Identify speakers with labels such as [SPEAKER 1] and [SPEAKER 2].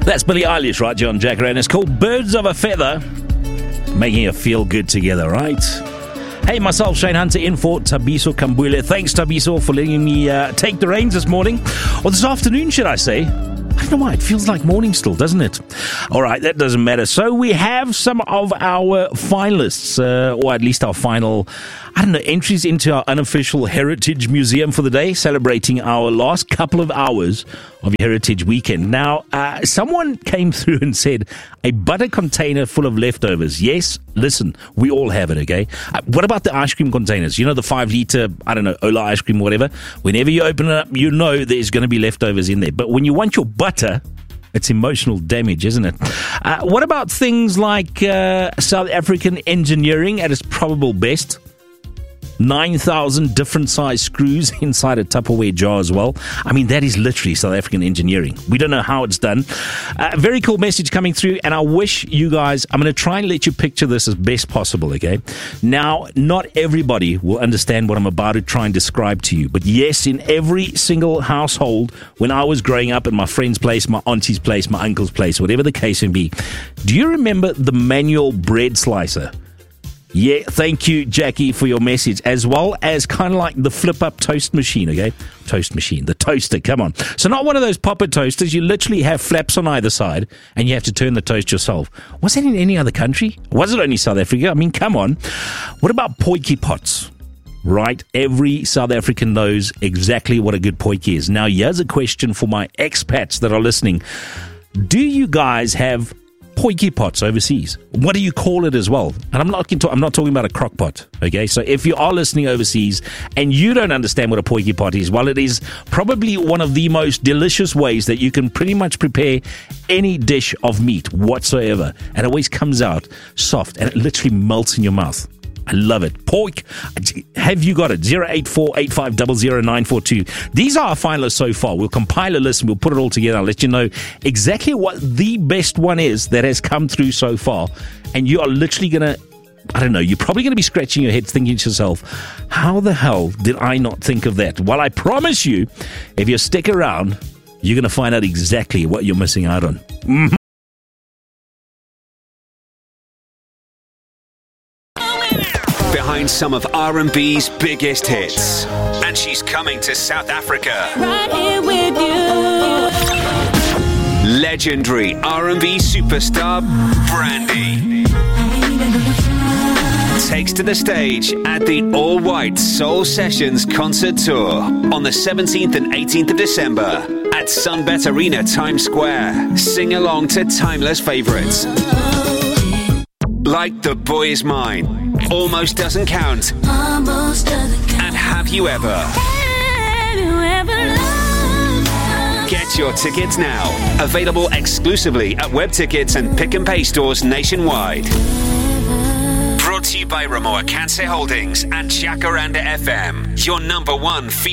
[SPEAKER 1] That's Billie Eilish, right, John Jacker, and it's called Birds of a Feather, making you feel good together, right? Hey, myself, Shane Hunter, in for Tabiso Kambule. Thanks, Tabiso, for letting me take the reins this morning, or this afternoon, should I say. I don't know why, it feels like morning still, doesn't it? All right, that doesn't matter. So we have some of our finalists, or at least our final, entries into our unofficial Heritage Museum for the day, celebrating our last couple of hours of Heritage Weekend. Now, someone came through and said, a butter container full of leftovers. Yes, listen, we all have it, okay? What about the ice cream containers? You know, the 5-liter, Ola ice cream, whatever. Whenever you open it up, you know there's going to be leftovers in there. But when you want your butter, it's emotional damage, isn't it? What about things like South African engineering at its probable best? 9,000 different size screws inside a Tupperware jar as well. I mean, that is literally South African engineering. We don't know how it's done. Very cool message coming through, and I wish you guys, I'm going to try and let you picture this as best possible, okay? Now, not everybody will understand what I'm about to try and describe to you, but yes, in every single household, when I was growing up at my friend's place, my auntie's place, my uncle's place, whatever the case may be, do you remember the manual bread slicer? Yeah, thank you, Jackie, for your message, as well as kind of like the flip-up toast machine, okay? Toast machine, the toaster, come on. So not one of those popper toasters. You literally have flaps on either side, and you have to turn the toast yourself. Was that in any other country? Was it only South Africa? I mean, come on. What about potjie pots? Right, every South African knows exactly what a good potjie is. Now, here's a question for my expats that are listening. Do you guys have potjie pots overseas? What do you call it as well? And I'm not talking about a crock pot, okay? So if you are listening overseas and you don't understand what a potjie pot is, well, it is probably one of the most delicious ways that you can pretty much prepare any dish of meat whatsoever. And it always comes out soft and it literally melts in your mouth. I love it. Pork. Have you got it? 084-8500-942. These are our finalists so far. We'll compile a list and we'll put it all together. I'll let you know exactly what the best one is that has come through so far. And you are literally going to, you're probably going to be scratching your head thinking to yourself, how the hell did I not think of that? Well, I promise you, if you stick around, you're going to find out exactly what you're missing out on. Mm-hmm.
[SPEAKER 2] Behind some of R&B's biggest hits. And she's coming to South Africa.
[SPEAKER 3] Right here with you.
[SPEAKER 2] Legendary R&B superstar Brandy takes to the stage at the All White Soul Sessions concert tour on the 17th and 18th of December at Sunbet Arena, Times Square. Sing along to timeless favorites like The Boy Is Mine, Almost Doesn't Count, and Have You Ever. Get your tickets now. Available exclusively at Web Tickets and Pick and Pay stores nationwide. Brought to you by Ramoa Cancer Holdings and Jacaranda FM, your number one